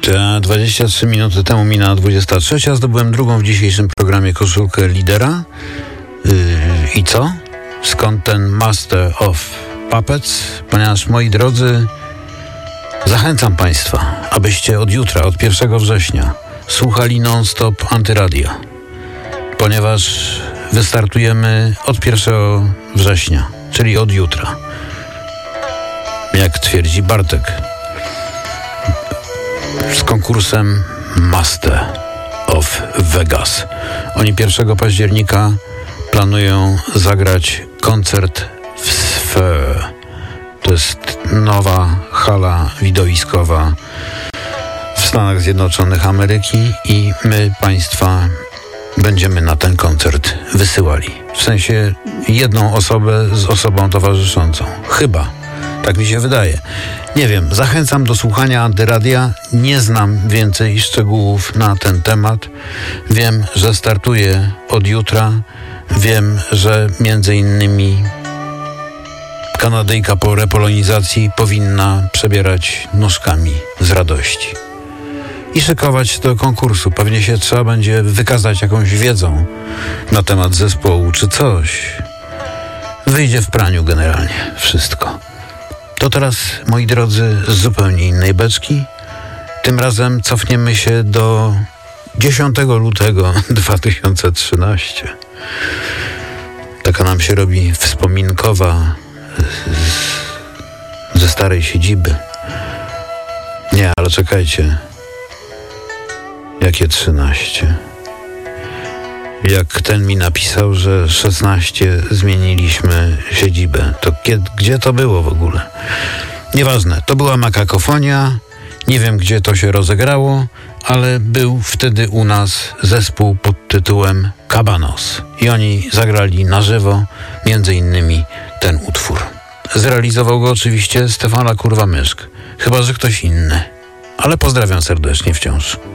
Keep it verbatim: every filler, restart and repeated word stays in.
Ta dwadzieścia trzy minuty temu minęła dwudziesta trzecia. Zdobyłem drugą w dzisiejszym programie koszulkę lidera. Yy, I co? Skąd ten Master of Puppets? Ponieważ, moi drodzy, zachęcam Państwa, abyście od jutra, od pierwszego września słuchali non-stop Antyradia. Ponieważ wystartujemy od pierwszego września, czyli od jutra. Jak twierdzi Bartek, z konkursem Master of Vegas. Oni pierwszego października planują zagrać koncert w Sphere. To jest nowa hala widowiskowa w Stanach Zjednoczonych Ameryki i my Państwa będziemy na ten koncert wysyłali. W sensie jedną osobę z osobą towarzyszącą. Chyba. Tak mi się wydaje. Nie wiem, zachęcam do słuchania Antyradia. Nie znam więcej szczegółów na ten temat. Wiem, że startuję od jutra. Wiem, że między innymi Kanadyjka po repolonizacji powinna przebierać nóżkami z radości. I szykować się do konkursu. Pewnie się trzeba będzie wykazać jakąś wiedzą na temat zespołu czy coś. Wyjdzie w praniu generalnie wszystko. To teraz, moi drodzy, z zupełnie innej beczki. Tym razem cofniemy się do dziesiątego lutego dwa tysiące trzynastego. Taka nam się robi wspominkowa z, ze starej siedziby. Nie, ale czekajcie. Jakie trzynaście? Jak ten mi napisał, że szesnaście zmieniliśmy siedzibę. To kiedy, gdzie to było w ogóle? Nieważne, to była Makakofonia. Nie wiem, gdzie to się rozegrało, ale był wtedy u nas zespół pod tytułem Cabanos. I oni zagrali na żywo, między innymi ten utwór. Zrealizował go oczywiście Stefana Kurwa Myszk. Chyba że ktoś inny. Ale pozdrawiam serdecznie wciąż.